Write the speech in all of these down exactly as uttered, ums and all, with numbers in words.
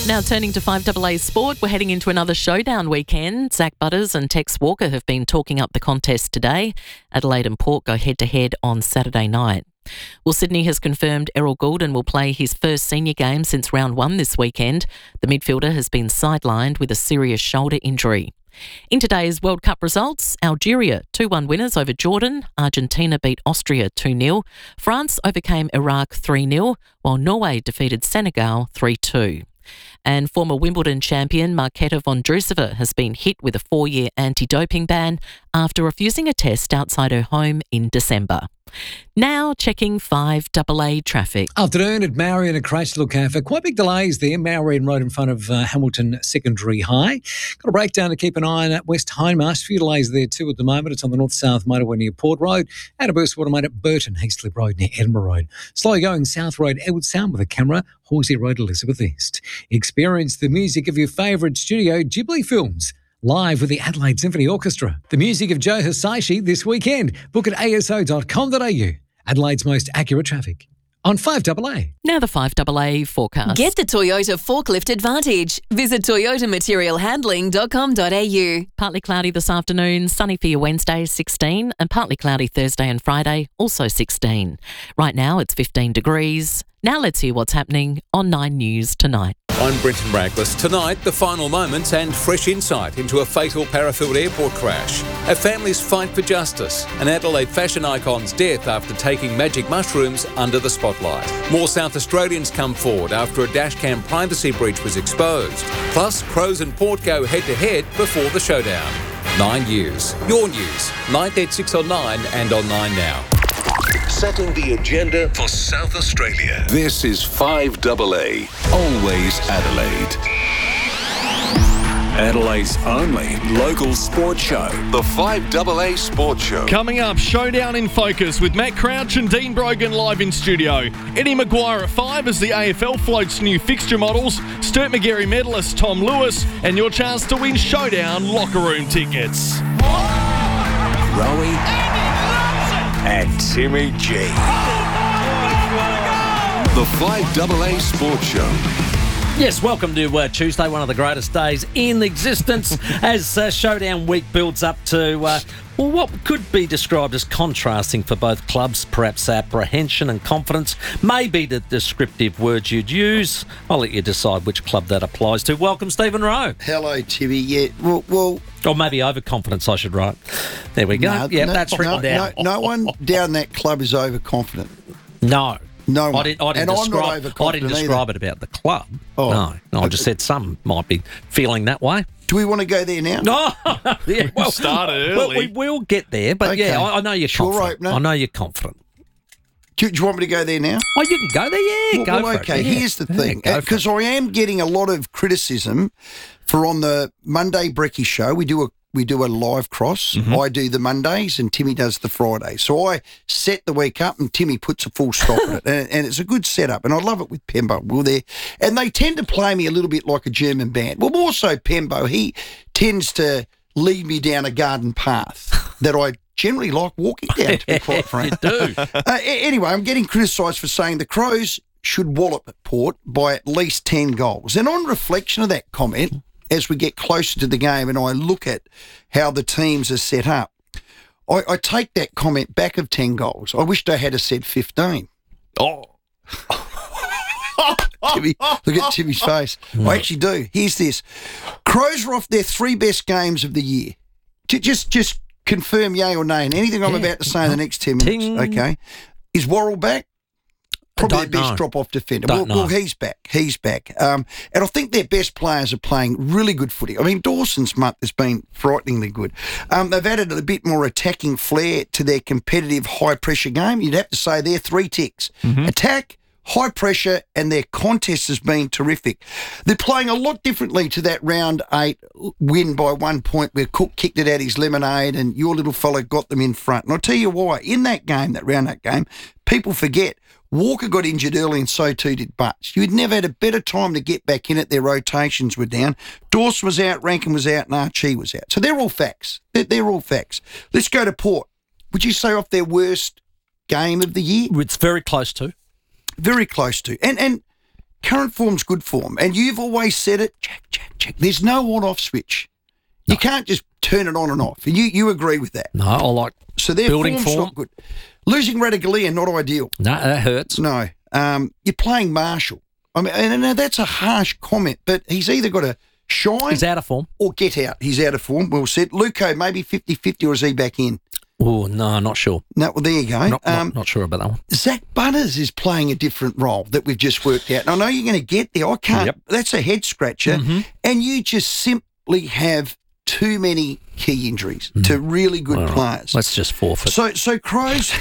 Now turning to five A A Sport, we're heading into another showdown weekend. Zach Butters and Tex Walker have been talking up the contest today. Adelaide and Port go head-to-head on Saturday night. Well, Sydney has confirmed Errol Goulden will play his first senior game since round one this weekend. The midfielder has been sidelined with a serious shoulder injury. In today's World Cup results, Algeria two one winners over Jordan, Argentina beat Austria two nil, France overcame Iraq three nil, while Norway defeated Senegal three two. And former Wimbledon champion Marketa Vondrousova has been hit with a four-year anti-doping ban after refusing a test outside her home in December. Now checking five A A traffic. Afternoon at Marion and Cratchlow Cafe. Quite big delays there. Marion Road in front of uh, Hamilton Secondary High. Got a breakdown to keep an eye on at West Hindmarsh. A few delays there too at the moment. It's on the north-south motorway near Port Road. And a burst water main at Burton, Heaslip Road near Edinburgh Road. Slowly going South Road, Edward Sound with a camera, Horsey Road, Elizabeth East. Experience the music of your favourite studio Ghibli films. Live with the Adelaide Symphony Orchestra. The music of Joe Hisaishi this weekend. Book at a s o dot com dot a u. Adelaide's most accurate traffic. On five A A. Now the five A A forecast. Get the Toyota Forklift Advantage. Visit toyota material handling dot com dot a u. Partly cloudy this afternoon, sunny for your Wednesday, sixteen, and partly cloudy Thursday and Friday, also sixteen. Right now it's fifteen degrees. Now let's hear what's happening on Nine News tonight. I'm Brenton Braglis. Tonight, the final moments and fresh insight into a fatal Parafield airport crash. A family's fight for justice. An Adelaide fashion icon's death after taking magic mushrooms under the spotlight. More South Australians come forward after a dashcam privacy breach was exposed. Plus, Crows and Port go head-to-head before the showdown. Nine News. Your news. nine eighty-six on nine and on Nine Now. Setting the agenda for South Australia. This is five A A. Always Adelaide. Adelaide's only local sports show. The five A A Sports Show. Coming up, Showdown in Focus with Matt Crouch and Dean Brogan live in studio. Eddie Maguire at five as the A F L floats new fixture models. Sturt McGarry medalist Tom Lewis and your chance to win Showdown locker room tickets. Rowie and Timmy G. The five A A Sports Show. Yes, welcome to uh, Tuesday, one of the greatest days in existence as uh, Showdown Week builds up to, uh, well, what could be described as contrasting for both clubs, perhaps apprehension and confidence, maybe the descriptive words you'd use. I'll let you decide which club that applies to. Welcome, Stephen Rowe. Hello, Timmy. Yeah, well... well or maybe overconfidence, I should write. There we go. No, yeah, no, that's written no, down. No, no one down that club is overconfident. No. No one. I didn't, I didn't and describe, I'm not I overconfident didn't describe either. it about the club. Oh. No, no, I just said some might be feeling that way. Do we want to go there now? No, yeah, well, started well, early. we will get there, but Okay. yeah, I, I know you're Sure confident. opener. I know you're confident. Do, do you want me to go there now? Oh, you can go there, yeah, Well, go well, for okay, it. Yeah. here's the Yeah, thing. go for Because I am getting a lot of criticism for on the Monday Brekkie show. We do a we do a live cross. Mm-hmm. I do the Mondays and Timmy does the Fridays. So I set the week up and Timmy puts a full stop in it. And, and it's a good setup. And I love it with Pembo. Well, there, and they tend to play me a little bit like a German band. Well, more so Pembo. He tends to lead me down a garden path that I generally like walking down, to be quite frank. You do. Uh, a- anyway, I'm getting criticised for saying the Crows should wallop at Port by at least ten goals. And on reflection of that comment, as we get closer to the game and I look at how the teams are set up, I, I take that comment back of ten goals. I wished I had have said fifteen. Oh. Timmy, look at Timmy's face. I actually do. Here's this. Crows are off their three best games of the year. J- Just just confirm yay or nay. And anything I'm Yeah. about to say in the next ten minutes, Ting. okay? Is Worrell back? Probably don't the best know. drop-off defender. Don't Well, well, know. he's back. He's back. Um, and I think their best players are playing really good footy. I mean, Dawson's month has been frighteningly good. Um, they've added a bit more attacking flair to their competitive high-pressure game. You'd have to say they're three ticks. Mm-hmm. Attack, high pressure, and their contest has been terrific. They're playing a lot differently to that round eight win by one point where Cook kicked it out his lemonade and your little fella got them in front. And I'll tell you why. In that game, that round eight game, people forget Walker got injured early and so too did Butts. You'd never had a better time to get back in it. Their rotations were down. Dawson was out, Rankin was out, and Archie was out. So they're all facts. They're, they're all facts. Let's go to Port. Would you say off their worst game of the year? It's very close to. Very close to. And and current form's good form. And you've always said it, check, check, check. There's no on-off switch. You can't just turn it on and off. And you, you agree with that? No, I like so their building form's form. not good. Losing Radaglia, not ideal. No, that hurts. No. Um, you're playing Marshall. I mean, and, and that's a harsh comment, but he's either got to shine He's out of form. or get out. He's out of form, well said. Luco, maybe fifty-fifty, or is he back in? Oh, no, not sure. No, well, there you go. Not, um, not, not sure about that one. Zach Butters is playing a different role that we've just worked out. And I know you're going to get there. I can't. Yep. That's a head scratcher. Mm-hmm. And you just simply have too many key injuries mm. to really good All right. players. Let's just forfeit. So, so Crows.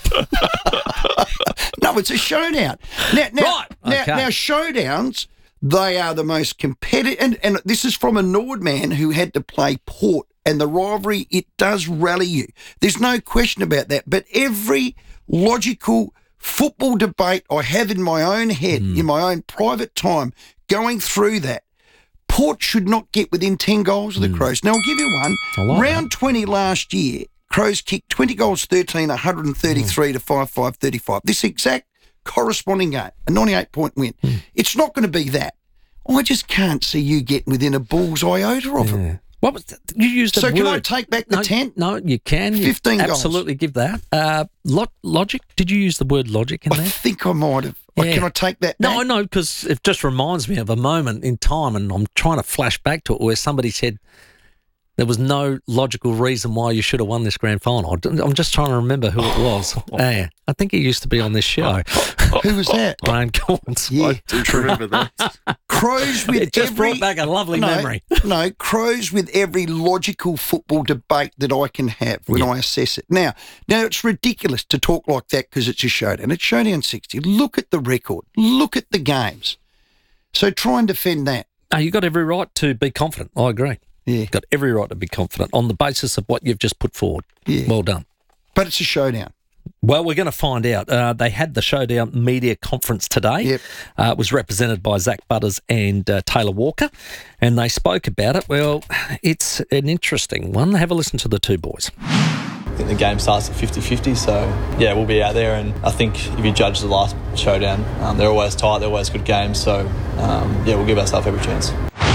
No, it's a showdown. Now, now, Right. now, Okay. now, showdowns, they are the most competitive. And, and this is from a Nord man who had to play Port. And the rivalry, it does rally you. There's no question about that. But every logical football debate I have in my own head, mm. in my own private time, going through that, Port should not get within ten goals of the mm. Crows. Now, I'll give you one. Like Round that. twenty last year, Crows kicked twenty goals, thirteen, one thirty-three mm. to five five thirty-five. This exact corresponding game, a ninety-eight point win. Mm. It's not going to be that. I just can't see you getting within a bull's iota of yeah. it. What was that? You used the So word. can I take back the no, ten? No, you can. You fifteen goals. absolutely give that. Uh, lo- logic? Did you use the word logic in I there? think I might have. Like, Yeah. Can I take that back? No, no, because it just reminds me of a moment in time, and I'm trying to flash back to it where somebody said there was no logical reason why you should have won this grand final. I'm just trying to remember who it was. Yeah, I think he used to be on this show. Who was that? Graham Collins. Yeah. I do remember that. Crows with It just every, brought back a lovely no, memory. no, Crows with every logical football debate that I can have when Yeah. I assess it. Now, now it's ridiculous to talk like that because it's a showdown. It's showdown sixty. Look at the record. Look at the games. So try and defend that. No, you got every right to be confident. I agree. Yeah. Got every right to be confident on the basis of what you've just put forward. Yeah. Well done. But it's a showdown. Well, we're going to find out. Uh, they had the Showdown media conference today. Yep. Uh, it was represented by Zach Butters and uh, Taylor Walker, and they spoke about it. Well, it's an interesting one. Have a listen to the two boys. I think the game starts at fifty-fifty, so yeah, we'll be out there, and I think if you judge the last showdown, um, they're always tight, they're always good games, so um, yeah, we'll give ourselves every chance.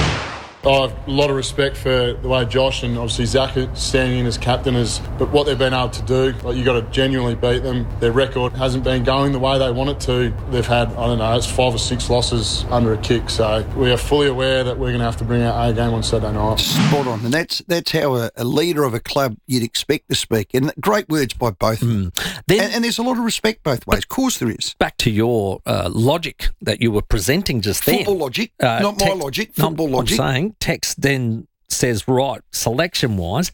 I have a lot of respect for the way Josh and obviously Zach are standing in as captain, is, but what they've been able to do, like, you got to genuinely beat them. Their record hasn't been going the way they want it to. They've had, I don't know, it's five or six losses under a kick, so we are fully aware that we're going to have to bring our A game on Saturday night. Spot on. And that's that's how a, a leader of a club you'd expect to speak. And great words by both of them. Mm. Then, And, and there's a lot of respect both ways. Of course there is. back to your uh, logic that you were presenting just then. Football logic, Uh, not my text- logic, no, football logic. I'm saying text then says, right, selection-wise,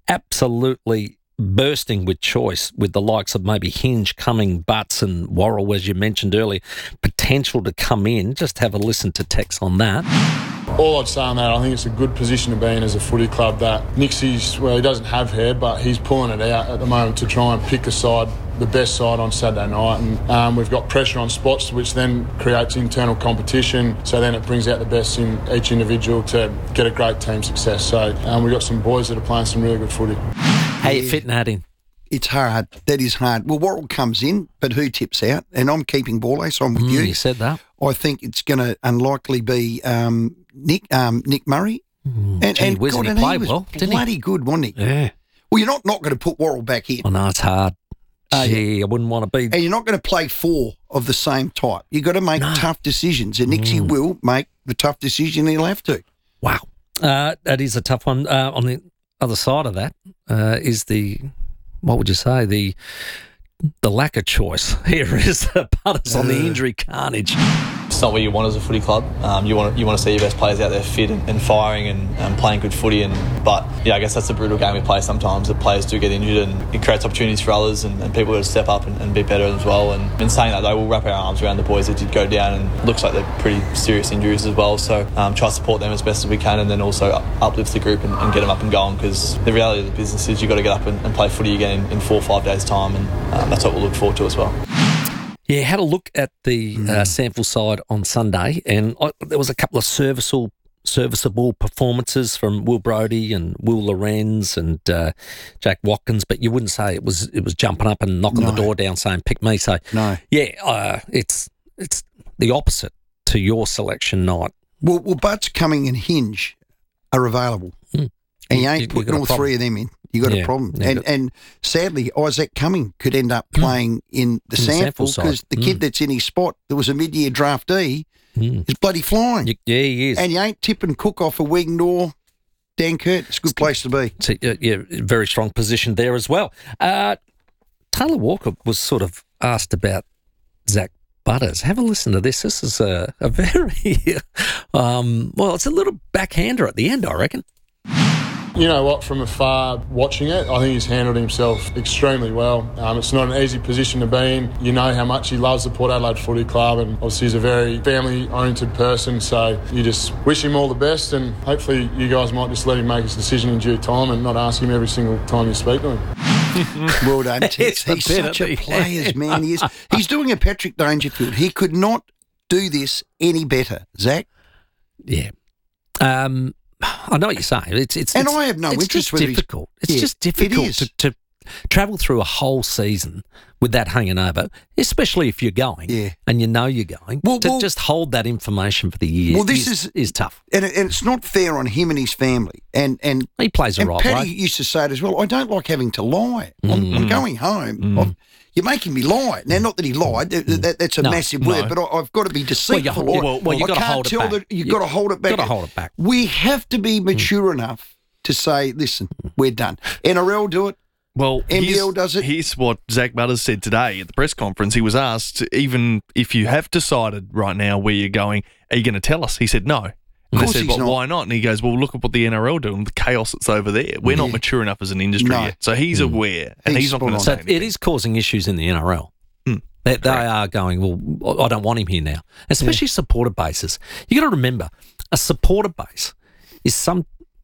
absolutely bursting with choice with the likes of maybe Hinge, Cumming, Butts and Worrell, as you mentioned earlier, potential to come in. Just have a listen to Tex on that. All I'd say on that, I think it's a good position to be in as a footy club that Nixie's, well, he doesn't have hair, but he's pulling it out at the moment to try and pick a side, the best side on Saturday night. And um, we've got pressure on spots, which then creates internal competition. So then it brings out the best in each individual to get a great team success. So um, we've got some boys that are playing some really good footy. How you fitting that in? It's hard. That is hard. Well, Worrell comes in, but who tips out? And I'm keeping Borley, so I'm with Mm, you. you said that. I think it's going to unlikely be um, Nick um, Nick Murray. Mm, and gee and whiz, God, and he and played was well, didn't he? bloody good, wasn't he? Yeah. Well, you're not, not going to put Worrell back in. I know it's hard. Uh, Gee, I wouldn't want to be. And you're not going to play four of the same type. You've got to make No. tough decisions. And Nixie Mm. will make the tough decision he'll have to. Wow. Uh, that is a tough one. Uh, on the other side of that uh, is the, what would you say, the the lack of choice. Here is the Butters on the injury carnage. It's not what you want as a footy club. Um, you want you want to see your best players out there fit and, and firing and um, playing good footy. And but yeah, I guess that's the brutal game we play sometimes. That players do get injured, and it creates opportunities for others, and, and people got to step up and, and be better as well. And in saying that, though, we'll wrap our arms around the boys that did go down, and looks like they're pretty serious injuries as well. So um, try to support them as best as we can, and then also up, uplift the group and, and get them up and going. Because the reality of the business is you've got to get up and, and play footy again in, in four or five days' time, and um, that's what we'll look forward to as well. Yeah, had a look at the uh, sample side on Sunday, and I, there was a couple of serviceable, serviceable performances from Will Brodie and Will Lorenz and uh, Jack Watkins, but you wouldn't say it was it was jumping up and knocking No. the door down saying "pick me." So No. yeah, uh, it's it's the opposite to your selection night? Well, well Butts, Cumming and Hinge are available. Mm. And you You- ain't you putting got a all problem. three of them in. You got Yeah, a problem. yeah, and got- and sadly, Isaac Cumming could end up playing in the In the sample sample side. because the kid Mm. that's in his spot that was a mid-year draftee Mm. is bloody flying. You- yeah, he is. And you ain't tipping Cook off a wing nor Dan Kurt. It's a good place to be. So, uh, yeah, very strong position there as well. Uh, Taylor Walker was sort of asked about Zach Butters. Have a listen to this. This is a, a very, um, well, it's a little backhander at the end, I reckon. You know what, from afar watching it, I think he's handled himself extremely well. Um, it's not an easy position to be in. You know how much he loves the Port Adelaide Footy Club, and obviously he's a very family-oriented person, so you just wish him all the best, and hopefully you guys might just let him make his decision in due time and not ask him every single time you speak to him. Well done, Tex. It's the He's bit such at a the player's end. man. He is. He's doing a Patrick Dangerfield. He could not do this any better, Zach. Yeah. Um, I know what you're saying. It's it's And it's, I have no it's interest just whether he's- difficult. It's Yeah, just it difficult is. to, to travel through a whole season with that hanging over, especially if you're going Yeah. and you know you're going. Well, to well- just hold that information for the year. Well, this is, is- is tough. And, it, and it's not fair on him and his family. And and He plays the and right Paddy way. used to say it as well. I don't like having to lie. I'm, I'm going home. I've- you're making me lie. Now, not that he lied. That, that- that's a No, massive no. word. But I, I've got to be deceitful. Well, you- I- well, well, you I gotta can't hold it tell back. that you've You- got to hold it back. gotta hold it back. We have to be mature enough to say, listen, we're done. N R L do it. Well, N B L here's, does it. here's what Zach Butters said today at the press conference. He was asked, even if you have decided right now where you're going, are you going to tell us? He said no. And they course said, he's well, not. why not? And he goes, well, look at what the N R L do and the chaos that's over there. We're not Yeah. mature enough as an industry No. yet. So he's aware, and He's he's, not spot going on. to So say anything. it is causing issues in the N R L. Hmm. They, they are going, well, I don't want him here now, especially supporter bases. You got to remember, a supporter base is some,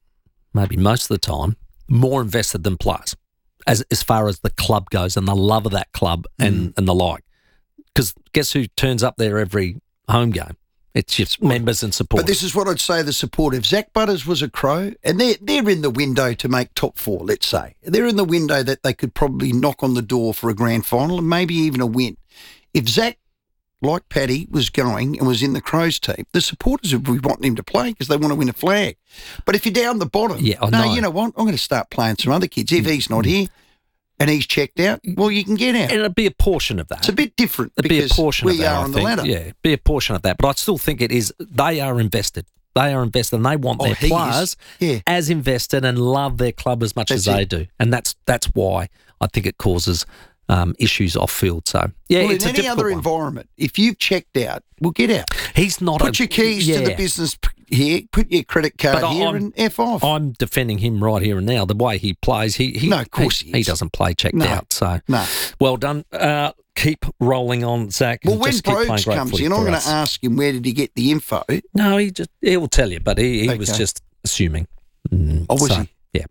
maybe most of the time, more invested than players as as far as the club goes and the love of that club and, and the like. Because guess who turns up there every home game? It's just members and supporters. But this is what I'd say the support. If Zach Butters was a Crow, and they're, they're in the window to make top four, let's say. They're in the window that they could probably knock on the door for a grand final and maybe even a win. If Zach, like Paddy, was going and was in the Crows team, the supporters would be wanting him to play because they want to win a flag. But if you're down the bottom, Yeah, I no, know. you know what? I'm going to start playing some other kids. If he's not here and he's checked out, well, you can get out. and it'd be a portion of that. It's a bit different It'd be a because portion we of that, are I on the think. ladder. Yeah, be a portion of that. But I still think it is, they are invested. They are invested and they want Oh, their he is. players Yeah. as invested and love their club as much as That's they it. do. And that's that's why I think it causes um, issues off field. So, yeah, Well, it's in a any difficult other one. environment, if you've checked out, well, get out. He's not Put a, your keys to the yeah. business p- here, put your credit card But here I'm- and F off. I'm defending him right here and now. The way he plays, he, he No, of course he he, is. doesn't play checked No. out. So, No. well done. Uh, keep rolling on, Zach. Well, and when just keep playing Brogues great comes footy in, I'm for going us. to ask him where did he get the info. No, he just he will tell you, but he, he was Okay. just assuming. Mm, Oh, was so, he? Yeah.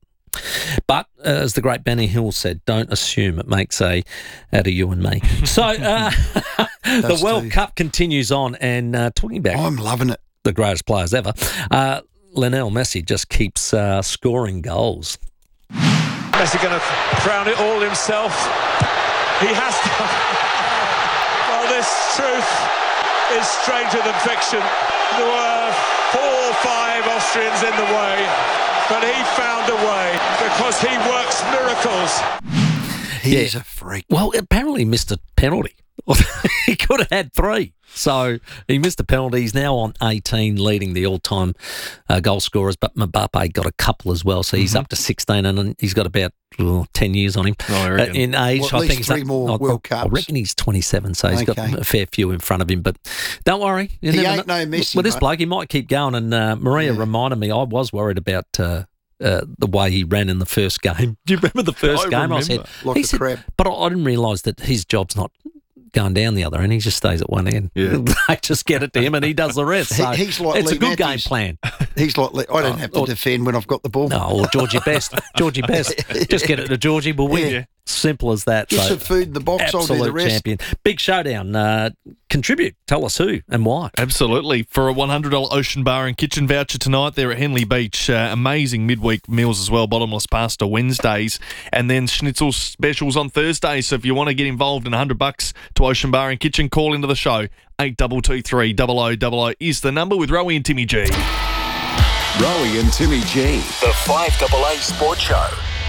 But uh, as the great Benny Hill said, don't assume it makes a out of you and me. So uh, the Does World too. Cup continues on, and uh, talking about I'm loving it. the greatest players ever, uh, Lionel Messi just keeps uh, scoring goals. Messi going to crown it all himself. He has to. Well, this truth is stranger than fiction. There were four or five Austrians in the way, but he found a way because he works miracles. He Yeah. is a freak. Well, apparently he missed a penalty. He could have had three. So he missed a penalty. He's now on eighteen, leading the all-time uh, goal scorers, but Mbappe got a couple as well. So he's Mm-hmm. up to sixteen, and he's got about oh, ten years on him Oh, I uh, reckon. in age. Well, at I least think he's three up- more I- World I, I Cups. reckon he's twenty-seven, so he's got Okay. a fair few in front of him. But don't worry. You He never ain't know. no Messi, With this mate. bloke, he might keep going. And uh, Maria Yeah. reminded me, I was worried about... Uh, uh, the way he ran in the first game. Do you remember the first I game? I said, remember. Like he a said, crab. but I, I didn't realise that his job's not going down the other end. He just stays at one end. Yeah. They just get it to him and he does the rest. So He- he's like it's Lee a good Matthews. game plan. He's like, I don't have to or- defend when I've got the ball. No, or Georgie Best. Georgie Best. Just get it to Georgie, we'll win. Yeah. Simple as that. Get So, some food in the box, I'll do the absolute rest. champion. Big showdown. Uh, contribute. Tell us who and why. Absolutely. For a one hundred dollars Ocean Bar and Kitchen voucher tonight, they're at Henley Beach. Uh, amazing midweek meals as well. Bottomless pasta Wednesdays. And then schnitzel specials on Thursdays. So if you want to get involved in one hundred bucks to Ocean Bar and Kitchen, call into the show. eight two two three zero zero zero zero is the number with Rowie and Timmy G. Rowie and Timmy G, the five double A Sports Show.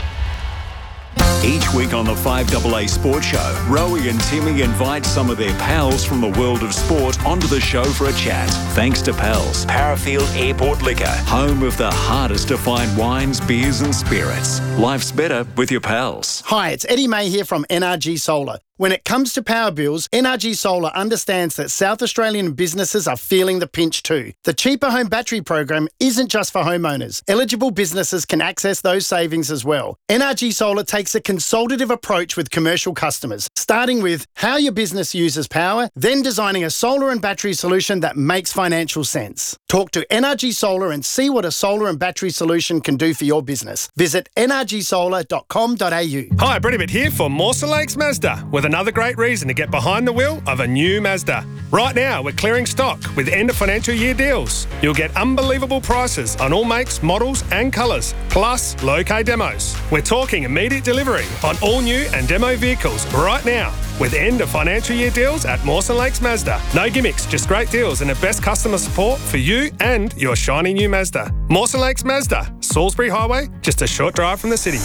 Each week on the five double A Sports Show, Rowie and Timmy invite some of their pals from the world of sport onto the show for a chat. Thanks to Pals, Parafield Airport Liquor, home of the hardest to find wines, beers and spirits. Life's better with your pals. Hi, it's Eddie May here from N R G Solar. When it comes to power bills, N R G Solar understands that South Australian businesses are feeling the pinch too. The Cheaper Home Battery program isn't just for homeowners. Eligible businesses can access those savings as well. N R G Solar takes a consultative approach with commercial customers, starting with how your business uses power, then designing a solar and battery solution that makes financial sense. Talk to N R G Solar and see what a solar and battery solution can do for your business. Visit n r g solar dot com dot a u. Hi, Britibit here for Mawson Lakes Mazda, with another great reason to get behind the wheel of a new Mazda. Right now, we're clearing stock with end of financial year deals. You'll get unbelievable prices on all makes, models and colours, plus low-K demos. We're talking immediate delivery on all new and demo vehicles right now with end of financial year deals at Mawson Lakes Mazda. No gimmicks, just great deals and the best customer support for you and your shiny new Mazda. Mawson Lakes Mazda, Salisbury Highway, just a short drive from the city.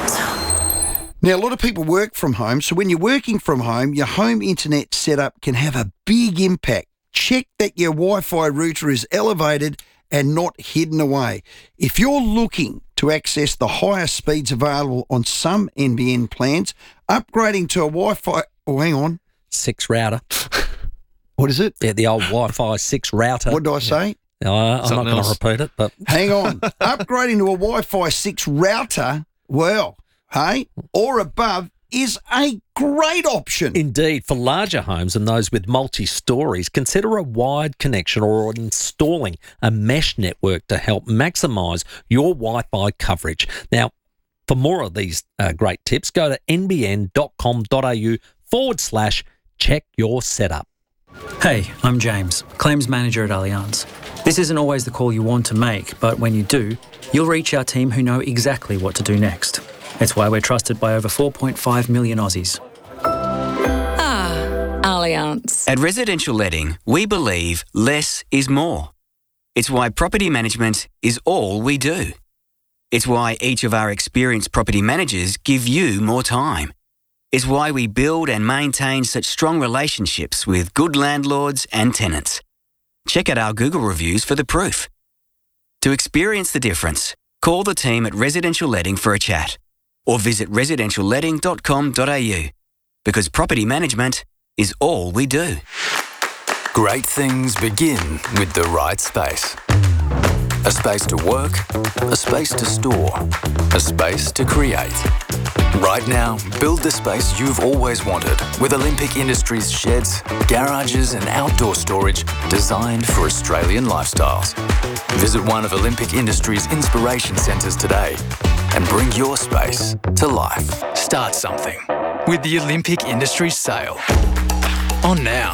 Now, a lot of people work from home, so when you're working from home, your home internet setup can have a big impact. Check that your Wi-Fi router is elevated and not hidden away. If you're looking to access the highest speeds available on some N B N plans, upgrading to a Wi-Fi... Oh, hang on. Six router. What is it? Yeah, the old Wi-Fi six router. What did I say? Yeah. Uh, I'm not going to repeat it, but... Hang on. Upgrading to a Wi-Fi six router, well... hey, or above is a great option. Indeed, for larger homes and those with multi-stories, consider a wired connection or installing a mesh network to help maximise your Wi-Fi coverage. Now, for more of these uh, great tips, go to nbn.com.au forward slash check your setup. Hey, I'm James, Claims Manager at Allianz. This isn't always the call you want to make, but when you do, you'll reach our team who know exactly what to do next. It's why we're trusted by over four point five million Aussies. Ah, Allianz. At Residential Letting, we believe less is more. It's why property management is all we do. It's why each of our experienced property managers give you more time. It's why we build and maintain such strong relationships with good landlords and tenants. Check out our Google reviews for the proof. To experience the difference, call the team at Residential Letting for a chat, or visit residential letting dot com dot a u, because property management is all we do. Great things begin with the right space. A space to work, a space to store, a space to create. Right now, build the space you've always wanted with Olympic Industries sheds, garages and outdoor storage designed for Australian lifestyles. Visit one of Olympic Industries' inspiration centres today and bring your space to life. Start something with the Olympic Industries sale. On now.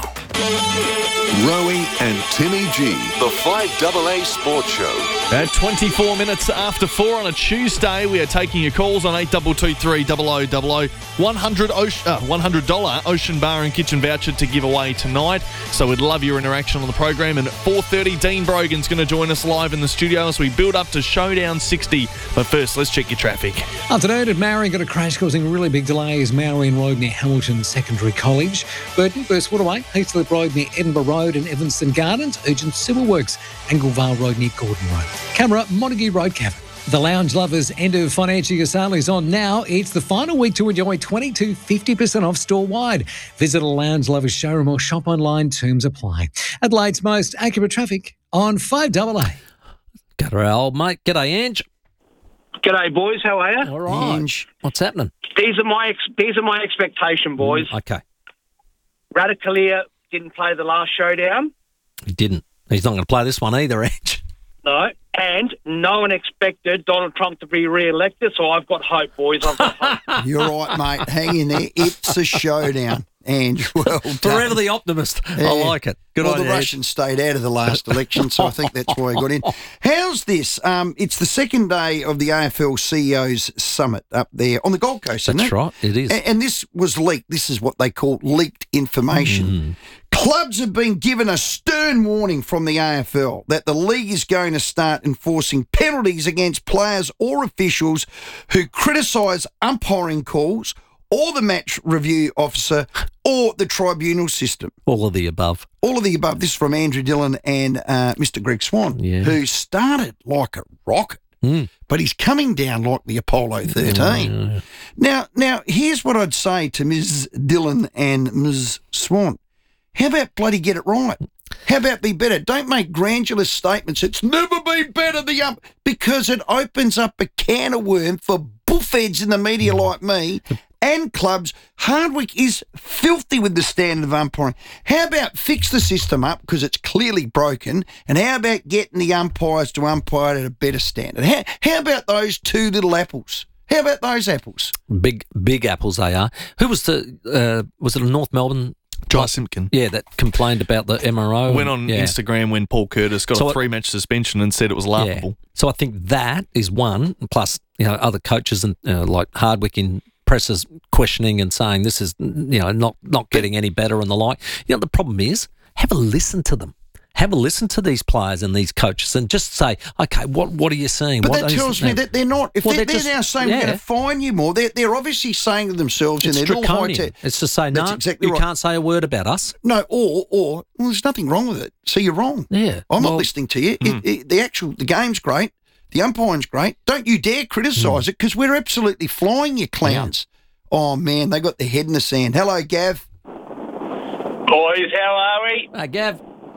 Rowie and Timmy G, the five double A Sports Show. At twenty-four minutes after four on a Tuesday, we are taking your calls on eight two two three zero zero zero zero. one hundred dollars Ocean Bar and Kitchen voucher to give away tonight. So we'd love your interaction on the program. And at four thirty, Dean Brogan's going to join us live in the studio as we build up to Showdown sixty. But first, let's check your traffic. Afternoon at Maori, got a crash causing really big delays. Maori Road near Hamilton Secondary College. Burton versus Waterway, Heathslip Road near Edinburgh Road and Evanston Gardens. Urgent Civil Works, Anglevale Road near Gordon Road. Camera, Montague Road, Cavan. The Lounge Lovers end of financial year sale is on now. It's the final week to enjoy twenty to fifty percent off store-wide. Visit a Lounge Lovers showroom or shop online. Terms apply. Adelaide's most accurate traffic on five double A. G'day, old mate. G'day, Ange. G'day, boys. How are you? All right. Ange. What's happening? These are my ex- these are my expectation, boys. Mm, okay. Radicalier didn't play the last showdown. He didn't. He's not going to play this one either, Ange. No. And no one expected Donald Trump to be re-elected, so I've got hope, boys. I've got hope. You're right, mate. Hang in there. It's a showdown. Ange, well done. Forever the optimist. Yeah. I like it. Good well, on the you, Russians stayed out of the last election, so I think that's why he got in. How's this? Um, it's the second day of the A F L C E Os Summit up there on the Gold Coast, isn't That's it? right, it is. And, and this was leaked. This is what they call leaked information. Mm. Clubs have been given a stern warning from the A F L that the league is going to start enforcing penalties against players or officials who criticise umpiring calls or the match review officer or the tribunal system. All of the above. All of the above. This is from Andrew Dillon and uh, Mister Greg Swan, Yeah. who started like a rocket, Mm. but he's coming down like the Apollo thirteen. Mm. Now, now, here's what I'd say to Miz Dillon and Miz Swan. How about bloody get it right? How about be better? Don't make grandiose statements. It's never been better, the ump, because it opens up a can of worm for buffheads in the media like me and clubs. Hardwick is filthy with the standard of umpiring. How about fix the system up because it's clearly broken, and how about getting the umpires to umpire at a better standard? How, how about those two little apples? How about those apples? Big, big apples they are. Who was the, uh, was it a North Melbourne? Jai Simpkin. Yeah, that complained about the M R O. Went on yeah. Instagram when Paul Curtis got So a it- three-match suspension and said it was laughable. Yeah. So I think that is one, plus, you know, other coaches and uh, like Hardwick in presses questioning and saying this is, you know, not, not getting any better and the like. You know, the problem is have a listen to them. Have a listen to these players and these coaches and just say, okay, what what are you seeing? But what that is- tells me that they're not. If Well, they're, they're they're, just- now saying yeah. we're going to fine you more, they're, they're obviously saying to themselves It's in their little high draconian. tech. It's to say, no, That's exactly you right. can't say a word about us. No, or or well, there's nothing wrong with it. So you're wrong. Yeah. I'm well, not listening to you. mm. It, it, the actual the game's great. The umpiring's great. Don't you dare criticise it because we're absolutely flying you clowns. Oh man, they got their head in the sand. Hello, Gav. Boys, how are we? Hey, Gav.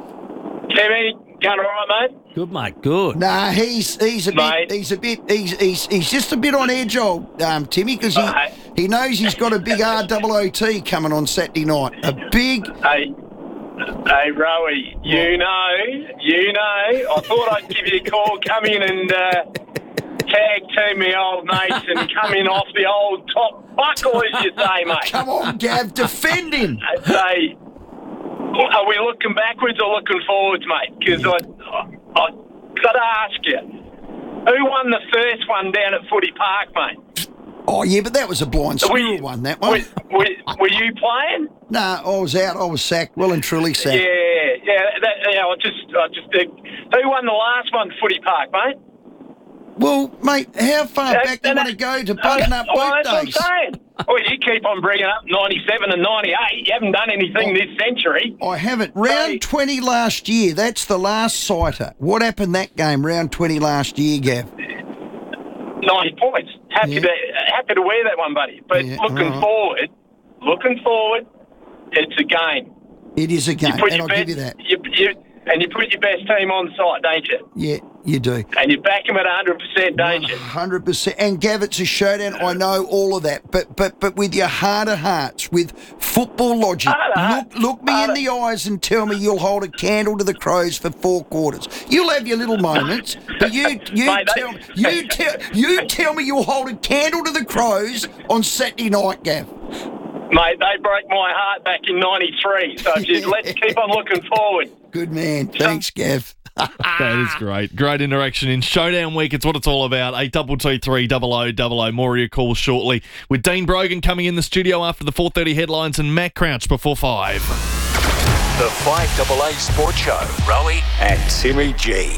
Timmy, going all right, mate? Good, mate. Good. Nah, he's he's a Mate. bit he's a bit he's he's he's just a bit on edge, old um, Timmy, because he Mate. he knows he's got a big R O O T coming on Saturday night. A big. Hey, hey, Rowie, you know, you know, I thought I'd give you a call, come in and uh, tag team me old mates and come in off the old top buckle, as you say, mate. Come on, Gav, defend him. I say, are we looking backwards or looking forwards, mate? Because I, I, I got to ask you, who won the first one down at Footy Park, mate? Oh yeah, but that was a blind Were squirrel you- one. That one. Were, were, were you playing? Nah, I was out. I was sacked. Well and truly sacked. Yeah, yeah. That, yeah I just, I just. Uh, who won the last one, Footy Park, mate? Well, mate, how far That- back do you that- want to go to button up well, boot that's what I'm days? saying. Well, you keep on bringing up ninety-seven and ninety-eight. You haven't done anything this century. I haven't. Round twenty last year. That's the last sighter. What happened that game? Round twenty last year, Gav. ninety points. Happy to happy to wear that one, buddy. But Yeah, looking alright. forward, looking forward, it's a game. It is a game, put and your I'll best, give you that. You, you, and you put your best team on site, don't you? Yeah, you do. And you back them at one hundred percent, don't you? Hundred percent. And Gav, it's a showdown. I know all of that, but but but with your heart of hearts, with football logic, Heart of look look me in the eyes and tell me you'll hold a candle to the Crows for four quarters. You'll have your little moments, but you you Mate, they- tell you tell you tell me you'll hold a candle to the Crows on Saturday night, Gav. Mate, they broke my heart back in ninety-three. So just, let's keep on looking forward. Good man. Thanks, Gav. That is great. Great interaction in Showdown Week. It's what it's all about. eight two two three double oh double oh. More of your calls shortly. With Dean Brogan coming in the studio after the four thirty headlines and Matt Crouch before five. The five double A Sports Show. Rowie and Timmy G.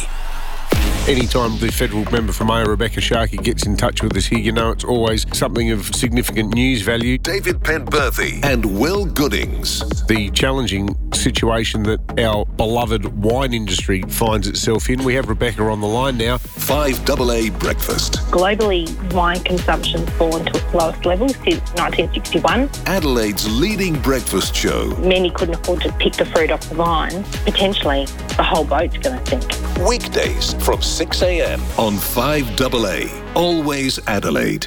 Anytime the federal member for Mayor Rebecca Sharkey gets in touch with us here, you know it's always something of significant news value. David Penberthy and Will Goodings. The challenging situation that our beloved wine industry finds itself in. We have Rebecca on the line now. five double A Breakfast. Globally, wine consumption's fallen to its lowest level since nineteen sixty-one. Adelaide's leading breakfast show. Many couldn't afford to pick the fruit off the vine. Potentially, the whole boat's going to sink. Weekdays from six a.m. on five double A. Always Adelaide.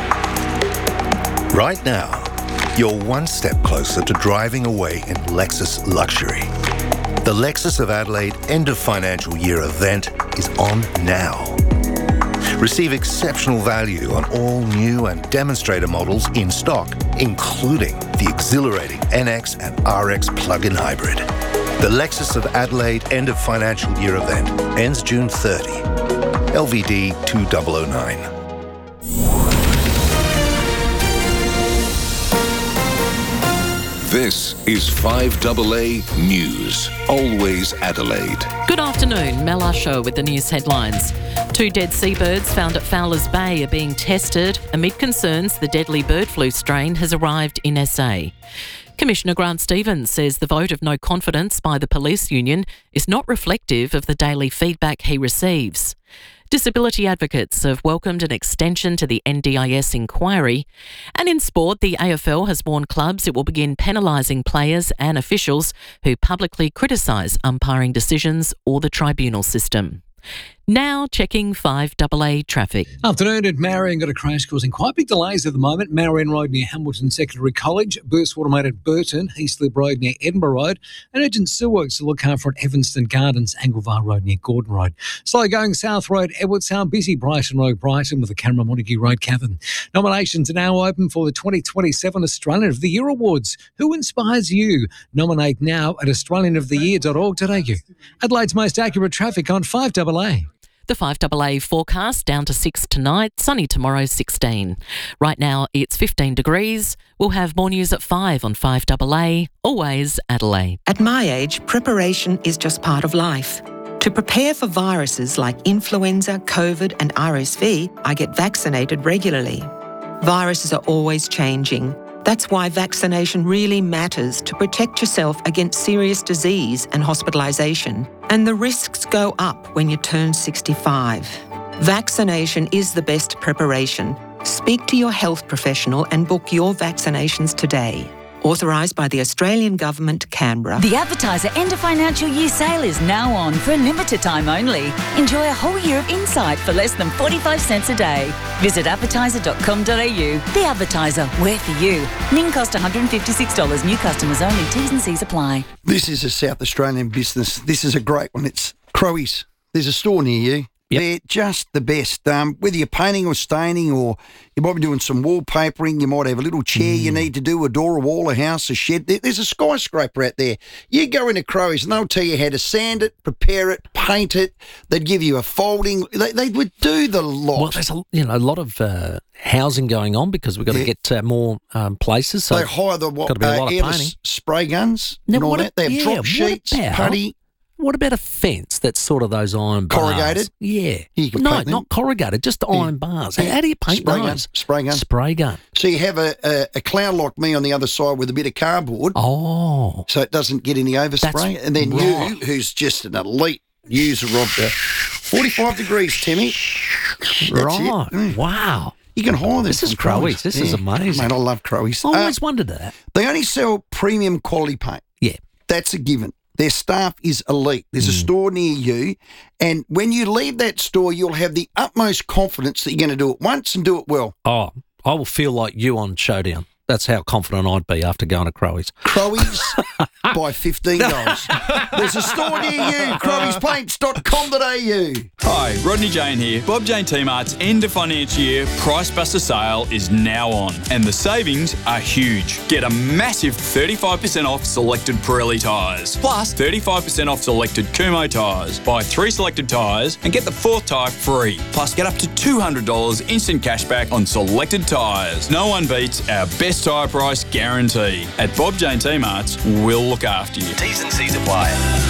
Right now, you're one step closer to driving away in Lexus luxury. The Lexus of Adelaide end of financial year event is on now. Receive exceptional value on all new and demonstrator models in stock, including the exhilarating N X and R X plug-in hybrid. The Lexus of Adelaide end of financial year event ends June thirtieth. L V D two thousand nine. This is five A A News. Always Adelaide. Good afternoon, Mel Usher with the news headlines. Two dead seabirds found at Fowler's Bay are being tested amid concerns the deadly bird flu strain has arrived in S A. Commissioner Grant Stevens says the vote of no confidence by the police union is not reflective of the daily feedback he receives. Disability advocates have welcomed an extension to the N D I S inquiry. And in sport, the A F L has warned clubs it will begin penalising players and officials who publicly criticise umpiring decisions or the tribunal system. Now checking five A A traffic. Afternoon at Marion got a crash causing quite big delays at the moment. Marion Road near Hamilton Secondary College, Burstwater Made at Burton, Heathslip Road near Edinburgh Road, and urgent sewer works to look after at Evanston Gardens, Anglevar Road near Gordon Road. Slow going South Road, Edwardstown, busy Brighton Road, Brighton with the Cameron Montague Road Cavern. Nominations are now open for the twenty twenty-seven Australian of the Year Awards. Who inspires you? Nominate now at australian of the year dot org dot a u. Adelaide's most accurate traffic on five A A. The five A A forecast down to six tonight, sunny tomorrow sixteen. Right now it's fifteen degrees. We'll have more news at five on five A A, always Adelaide. At my age, preparation is just part of life. To prepare for viruses like influenza, COVID and R S V, I get vaccinated regularly. Viruses are always changing. That's why vaccination really matters to protect yourself against serious disease and hospitalisation. And the risks go up when you turn sixty-five. Vaccination is the best preparation. Speak to your health professional and book your vaccinations today. Authorised by the Australian Government, Canberra. The Advertiser End of Financial Year sale is now on for a limited time only. Enjoy a whole year of insight for less than forty-five cents a day. Visit advertiser dot com dot a u. The Advertiser, we're for you. N I N cost one hundred fifty-six dollars. New customers only. T's and C's apply. This is a South Australian business. This is a great one. It's Crowies. There's a store near you. Yep. They're just the best. Um, whether you're painting or staining, or you might be doing some wallpapering, you might have a little chair mm. you need to do, a door, a wall, a house, a shed. There, there's a skyscraper out there. You go into Crowies and they'll tell you how to sand it, prepare it, paint it. They'd give you a folding. They, they would do the lot. Well, there's a, you know, a lot of uh, housing going on because we've got yeah. to get uh, more um, places. So they hire the what, got to be a lot uh, of painting. Spray guns now, and all what that. They have yeah, drop sheets, about, putty. What about a fence that's sort of those iron bars? Corrugated? Yeah. You can no, paint them. not corrugated, just Yeah. iron bars. How, how do you paint Spray those? gun. Spray gun. Spray gun. So you have a, a, a clown like me on the other side with a bit of cardboard. Oh. So it doesn't get any overspray. That's And then right. you, who's just an elite user of the forty-five degrees, Timmy. That's Right. it. Mm. Wow. You can hire This them is from Crowies. This is Yeah. amazing. Mate, I love Crowies. I always Uh, wondered that. They only sell premium quality paint. Yeah. That's a given. Their staff is elite. There's Hmm. a store near you, and when you leave that store, you'll have the utmost confidence that you're going to do it once and do it well. Oh, I will feel like you on Showdown. That's how confident I'd be after going to Crowies. Crowies by fifteen dollars. There's a store near you, crowies paints dot com dot a u. Hi, Rodney Jane here. Bob Jane T-Mart's end of financial year Price Buster sale is now on, and the savings are huge. Get a massive thirty-five percent off selected Pirelli tyres, plus thirty-five percent off selected Kumho tyres. Buy three selected tyres and get the fourth tyre free, plus get up to two hundred dollars instant cashback on selected tyres. No one beats our best tyre price guarantee. At Bob Jane T-Mart's, we'll look after you. T's and C's apply.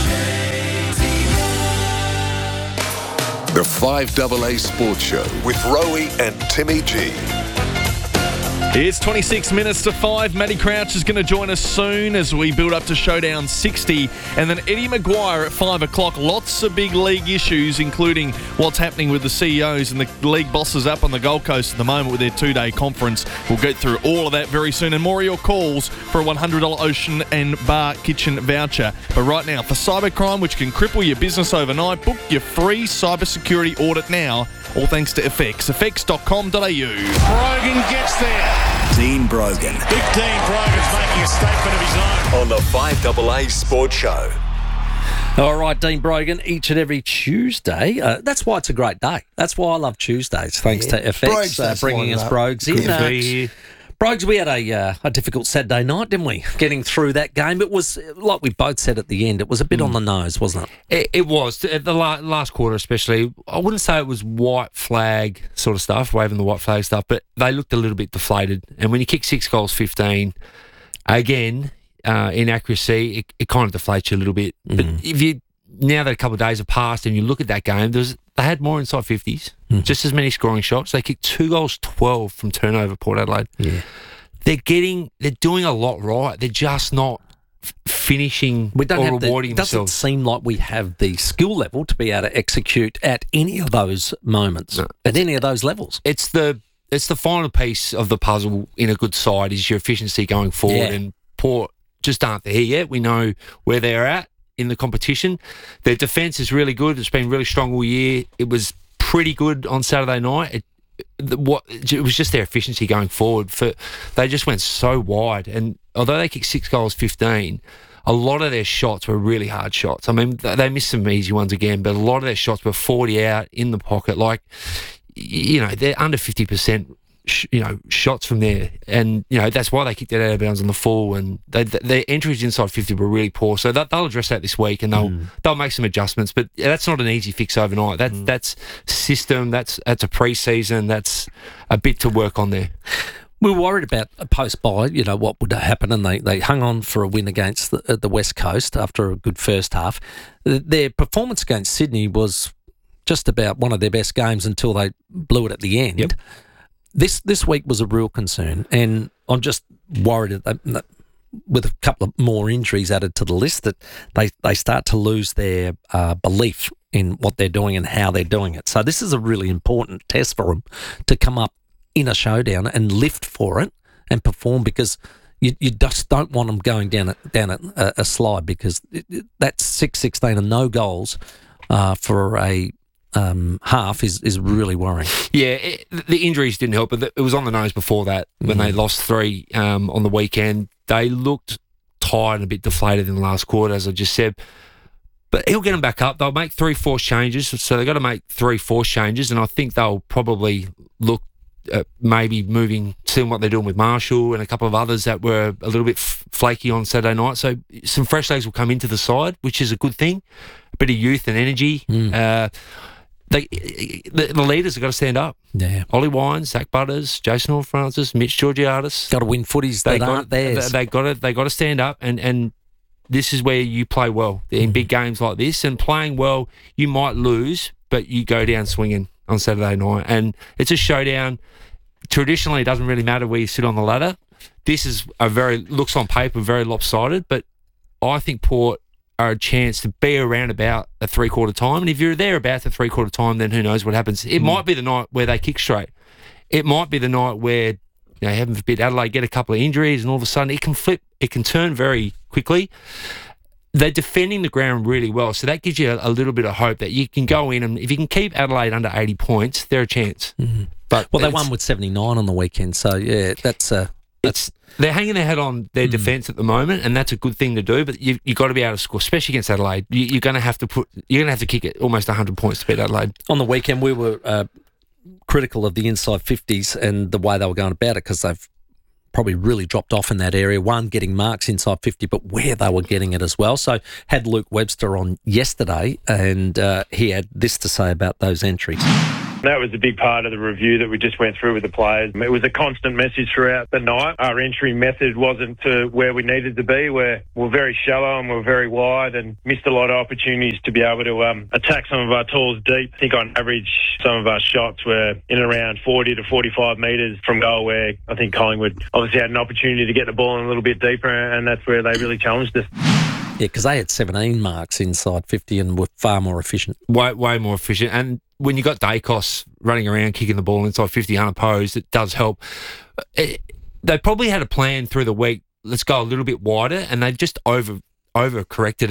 The five A A Sports Show with Rowie and Timmy G. It's twenty-six minutes to five. Matty Crouch is going to join us soon as we build up to Showdown sixty. And then Eddie Maguire at five o'clock. Lots of big league issues, including what's happening with the C E Os and the league bosses up on the Gold Coast at the moment with their two-day conference. We'll get through all of that very soon. And more of your calls for a one hundred dollars Ocean and Bar Kitchen voucher. But right now, for cybercrime, which can cripple your business overnight, book your free cybersecurity audit now. All thanks to F X. F X dot com dot a u. Brogan gets there. Dean Brogan. Big Dean Brogan's making a statement of his own. On the five A A Sports Show. All right, Dean Brogan, each and every Tuesday. Uh, that's why it's a great day. That's why I love Tuesdays, thanks Yeah. to F X Brogues, uh, that's bringing why I us love- Brogues in. Good to Uh, be here. Brogues, we had a uh, a difficult Saturday night, didn't we? Getting through that game. It was, like we both said at the end, it was a bit on the nose, wasn't it? It, it was. At the la- last quarter especially, I wouldn't say it was white flag sort of stuff, waving the white flag stuff, but they looked a little bit deflated. And when you kick six goals, fifteen, again, uh, inaccuracy, it, it kind of deflates you a little bit. Mm. But if you now that a couple of days have passed and you look at that game, there was, they had more inside fifties, mm. just as many scoring shots. They kicked two goals, twelve from turnover. Port Adelaide. Yeah, they're getting, they're doing a lot right. They're just not f- finishing we don't or have rewarding the, doesn't themselves. seem like we have the skill level to be able to execute at any of those moments, no, at any of those levels. It's the it's the final piece of the puzzle in a good side is your efficiency going forward, Yeah. and Port just aren't there yet. We know where they're at in the competition. Their defence is really good. It's been really strong all year. It was pretty good on Saturday night. It, the, what it was just their efficiency going forward. For they just went so wide, and although they kicked six goals, fifteen, a lot of their shots were really hard shots. I mean, they missed some easy ones again, but a lot of their shots were forty out in the pocket. Like, you know, they're under fifty percent. Sh- you know, shots from there, and you know that's why they kicked it out of bounds on the full, and they, they, their entries inside fifty were really poor. So that, they'll address that this week, and they'll mm. they'll make some adjustments. But that's not an easy fix overnight. That's mm. that's system. That's that's a pre-season. That's a bit to work on there. We were worried about a post-buy, you know, what would happen, and they, they hung on for a win against the, the West Coast after a good first half. Their performance against Sydney was just about one of their best games until they blew it at the end. Yep. This this week was a real concern, and I'm just worried that, they, that with a couple of more injuries added to the list, that they, they start to lose their uh, belief in what they're doing and how they're doing it. So this is a really important test for them to come up in a showdown and lift for it and perform, because you you just don't want them going down a, down a, a slide, because it, it, that's six sixteen and no goals uh, for a Um, half is, is really worrying. Yeah, it, the injuries didn't help, but it was on the nose before that when mm. they lost three um, on the weekend. They looked tired and a bit deflated in the last quarter, as I just said. But he'll get them back up. They'll make three forced changes, so they've got to make three forced changes, and I think they'll probably look at maybe moving, seeing what they're doing with Marshall and a couple of others that were a little bit f- flaky on Saturday night. So some fresh legs will come into the side, which is a good thing. A bit of youth and energy. Mm. Uh, They, the, the leaders have got to stand up. Yeah. Ollie Wines, Zach Butters, Jason Horne-Francis, Mitch Georgiadis. Got to win footies that aren't theirs. They got to they got to stand up, and, and this is where you play well in mm. big games like this. And playing well, you might lose, but you go down swinging on Saturday night, and it's a showdown. Traditionally, it doesn't really matter where you sit on the ladder. This is a very looks on paper very lopsided, but I think Port are a chance to be around about a three-quarter time. And if you're there about the three-quarter time, then who knows what happens. It mm. might be the night where they kick straight. It might be the night where, you know, heaven forbid, Adelaide get a couple of injuries and all of a sudden it can flip, it can turn very quickly. They're defending the ground really well, so that gives you a, a little bit of hope that you can go in, and if you can keep Adelaide under eighty points, they're a chance. Mm. But Well, they won with seventy-nine on the weekend, so yeah, that's... Uh, It's they're hanging their head on their mm. defence at the moment, and that's a good thing to do. But you you got to be able to score, especially against Adelaide. You, you're going to have to put you're going to have to kick it almost one hundred points to beat Adelaide. On the weekend, we were uh, critical of the inside fifties and the way they were going about it, because they've probably really dropped off in that area. One, getting marks inside fifty, but where they were getting it as well. So had Luke Webster on yesterday, and uh, he had this to say about those entries. That was a big part of the review that we just went through with the players. It was a constant message throughout the night. Our entry method wasn't to where we needed to be. We're, we're very shallow and we're very wide, and missed a lot of opportunities to be able to um, attack some of our tools deep. I think on average, some of our shots were in around forty to forty-five metres from goal, where I think Collingwood obviously had an opportunity to get the ball in a little bit deeper, and that's where they really challenged us. Yeah, because they had seventeen marks inside fifty and were far more efficient. Way, way more efficient. And when you got Dacos running around kicking the ball inside fifty unopposed, it does help. It, they probably had a plan through the week. Let's go a little bit wider, and they just over over corrected